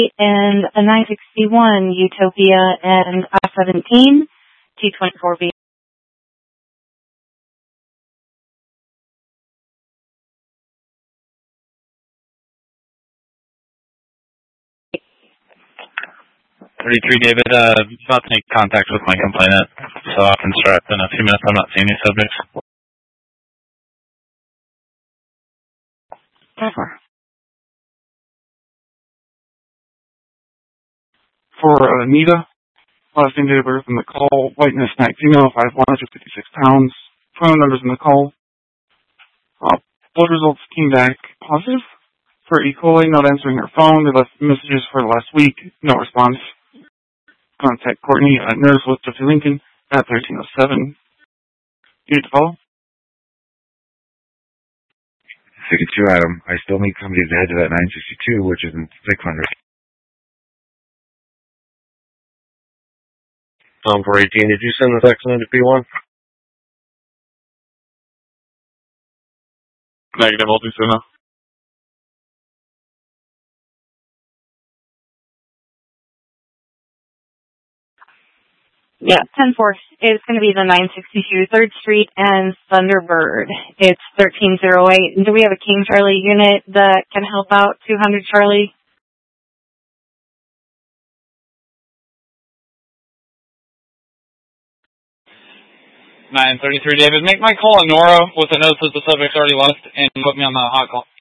and a 961 Utopia and I-17 T24B. David, about to make contact with my complainant, so I'll construct in a few minutes. I'm not seeing any subjects. For Anita, last name, date of birth in the call, whiteness, night, female, 5'1", 156 pounds. Phone numbers in the call. Blood results came back positive. For E. coli, not answering her phone. They left messages for the last week. No response. Contact Courtney at Nurse with Jeffrey Lincoln at 1307. You need to follow? 62, Adam. I still need somebody to head to that 962, which is in 600. Tom 418, did you send the text into P1? Negative, I'll do so now. Yeah, 10-4. It's going to be the 962 3rd Street and Thunderbird. It's 1308. Do we have a King Charlie unit that can help out 200 Charlie? (933) David, make my call on Nora with a note that the subject's already left and put me on the hot call.